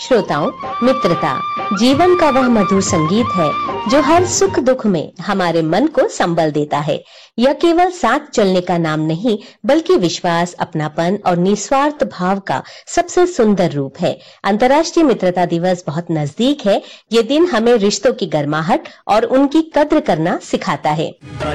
श्रोताओं, मित्रता जीवन का वह मधुर संगीत है जो हर सुख दुख में हमारे मन को संबल देता है। यह केवल साथ चलने का नाम नहीं, बल्कि विश्वास, अपनापन और निस्वार्थ भाव का सबसे सुंदर रूप है। अंतर्राष्ट्रीय मित्रता दिवस बहुत नजदीक है। ये दिन हमें रिश्तों की गर्माहट और उनकी कद्र करना सिखाता है।